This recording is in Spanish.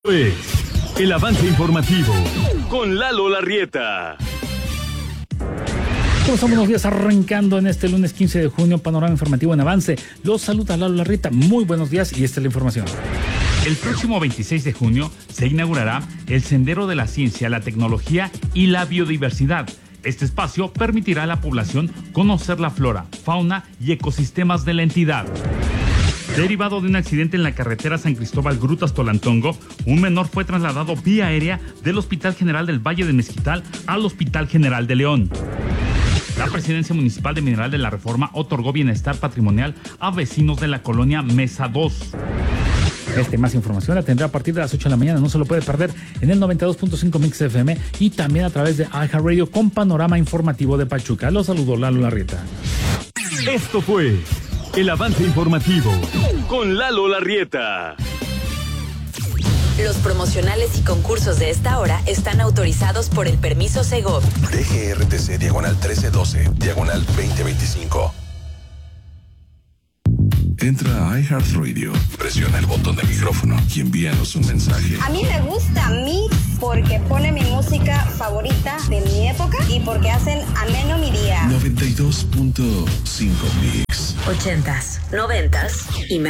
Es el avance informativo con Lalo Larrieta. ¿Cómo estamos? Buenos días, arrancando en este lunes 15 de junio, panorama informativo en avance. Los saluda Lalo Larrieta. Muy buenos días y esta es la información. El próximo 26 de junio se inaugurará el Sendero de la Ciencia, la Tecnología y la Biodiversidad. Este espacio permitirá a la población conocer la flora, fauna y ecosistemas de la entidad. Derivado de un accidente en la carretera San Cristóbal Grutas Tolantongo, un menor fue trasladado vía aérea del Hospital General del Valle de Mezquital al Hospital General de León. La Presidencia Municipal de Mineral de la Reforma otorgó bienestar patrimonial a vecinos de la colonia Mesa 2. Más información la tendrá a partir de las 8 de la mañana. No se lo puede perder en el 92.5 Mix FM y también a través de iHeartRadio con panorama informativo de Pachuca. Los saludo, Lalo Larrieta. Esto fue el avance informativo con Lalo Larrieta. Los promocionales y concursos de esta hora están autorizados por el permiso Segov. DGRTC diagonal 1312, diagonal 2025. Entra a iHeartRadio, presiona el botón de micrófono y envíanos un mensaje. A mí me gusta Mix porque pone mi música favorita de mi época y porque hacen ameno mi día. 92.5 Mix. 80s, 90s y más.